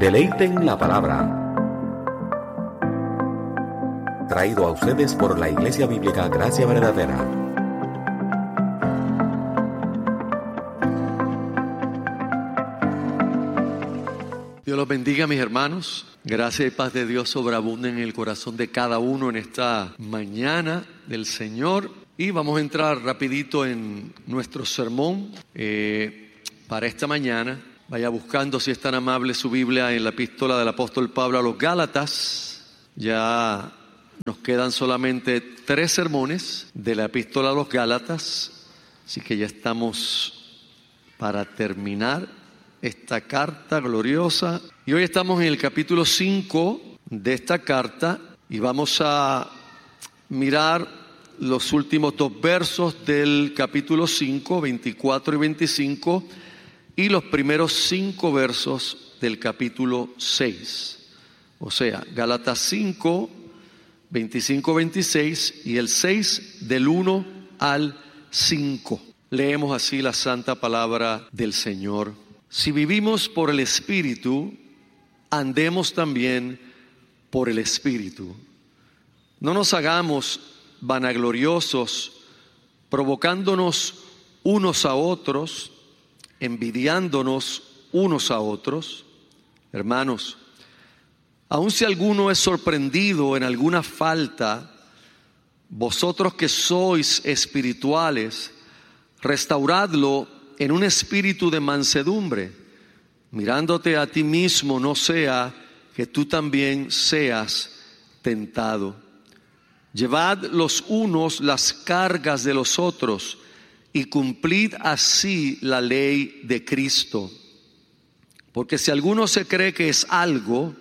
Deleiten la palabra. Traído a ustedes por la Iglesia Bíblica Gracia Verdadera. Dios los bendiga, mis hermanos. Gracia y paz de Dios sobreabunden en el corazón de cada uno en esta mañana del Señor. Y vamos a entrar rapidito en nuestro sermón para esta mañana. Vaya buscando, si es tan amable, su Biblia en la epístola del apóstol Pablo a los Gálatas. Ya nos quedan solamente 3 sermones de la epístola a los Gálatas. Así que ya estamos para terminar esta carta gloriosa. Y hoy estamos en el capítulo 5 de esta carta y vamos a mirar los últimos 2 versos del capítulo 5, 24 y 25, y los primeros 5 versos del capítulo 6. O sea, Gálatas 5, 25, 26 y el 6 del 1 al 5. Leemos así la santa palabra del Señor. Si vivimos por el Espíritu, andemos también por el Espíritu. No nos hagamos vanagloriosos, provocándonos unos a otros, envidiándonos unos a otros. Hermanos, aun si alguno es sorprendido en alguna falta, vosotros que sois espirituales, restauradlo en un espíritu de mansedumbre, mirándote a ti mismo, no sea que tú también seas tentado. Llevad los unos las cargas de los otros y cumplid así la ley de Cristo. Porque si alguno se cree que es algo,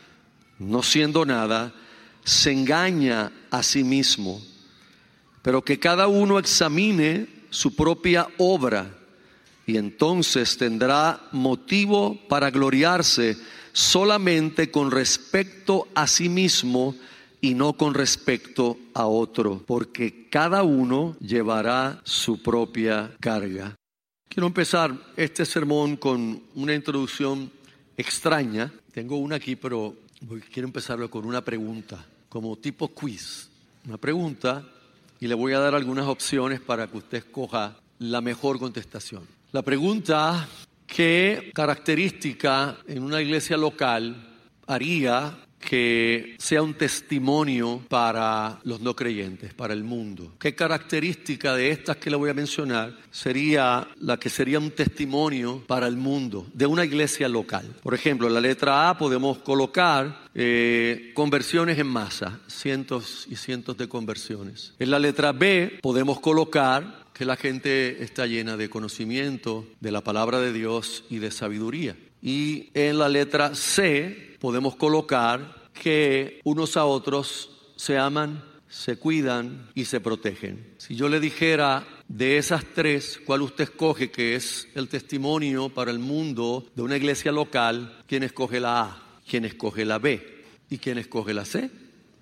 no siendo nada, se engaña a sí mismo. Pero que cada uno examine su propia obra, y entonces tendrá motivo para gloriarse solamente con respecto a sí mismo y no con respecto a otro, porque cada uno llevará su propia carga. Quiero empezar este sermón con una introducción extraña. Tengo una aquí, pero quiero empezarlo con una pregunta, como tipo quiz. Una pregunta, y le voy a dar algunas opciones para que usted escoja la mejor contestación. La pregunta: ¿qué característica en una iglesia local haría que sea un testimonio para los no creyentes, para el mundo? ¿Qué característica de estas que le voy a mencionar sería la que sería un testimonio para el mundo de una iglesia local? Por ejemplo, en la letra A podemos colocar conversiones en masa, cientos y cientos de conversiones. En la letra B podemos colocar que la gente está llena de conocimiento de la palabra de Dios y de sabiduría. Y en la letra C podemos colocar que unos a otros se aman, se cuidan y se protegen. Si yo le dijera de esas 3, ¿cuál usted escoge que es el testimonio para el mundo de una iglesia local? ¿Quién escoge la A? ¿Quién escoge la B? ¿Y quién escoge la C?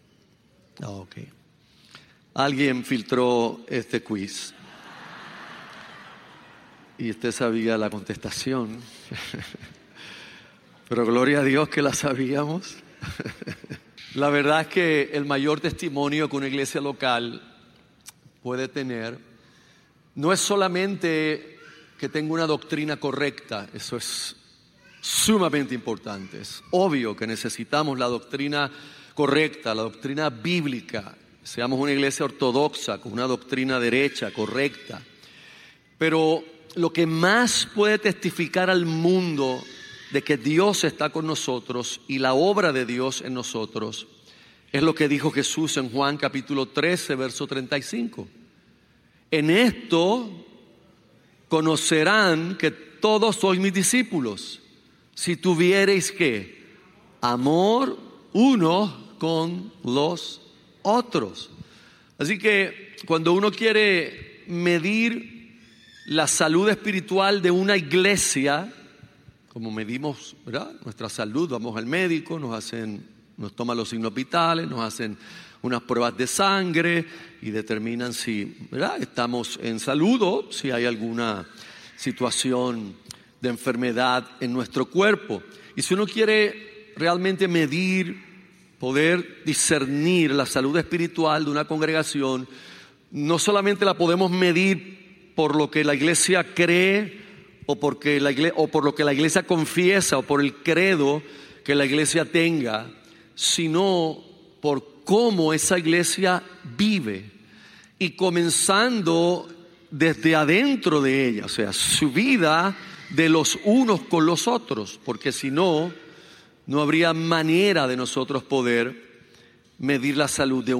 Ok. Alguien filtró este quiz. Y usted sabía la contestación. Pero gloria a Dios que la sabíamos. La verdad es que el mayor testimonio que una iglesia local puede tener no es solamente que tenga una doctrina correcta. Eso es sumamente importante. Es obvio que necesitamos la doctrina correcta, la doctrina bíblica. Seamos una iglesia ortodoxa, con una doctrina derecha, correcta. Pero lo que más puede testificar al mundo de que Dios está con nosotros y la obra de Dios en nosotros es lo que dijo Jesús en Juan capítulo 13, verso 35. En esto conocerán que todos sois mis discípulos, si tuviereis ¿qué? Amor unos con los otros. Así que cuando uno quiere medir la salud espiritual de una iglesia, como medimos, ¿verdad?, nuestra salud, vamos al médico, nos toman los signos vitales, nos hacen unas pruebas de sangre y determinan si, ¿verdad?, estamos en salud o si hay alguna situación de enfermedad en nuestro cuerpo. Y si uno quiere realmente medir, poder discernir la salud espiritual de una congregación, no solamente la podemos medir por lo que la iglesia cree o por lo que la iglesia confiesa o por el credo que la iglesia tenga, sino por cómo esa iglesia vive, y comenzando desde adentro de ella, o sea, su vida de los unos con los otros, porque si no, no habría manera de nosotros poder medir la salud de